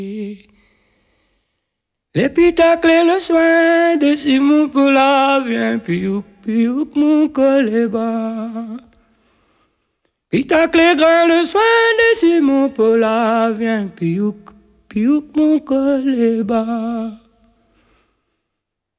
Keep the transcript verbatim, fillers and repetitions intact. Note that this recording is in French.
L'épitacle et le soin de Simon Poula vient piouk piouk mon collet bas. Pitacle grand le soin de Simon Poula vient piouk piouk mon collet bas.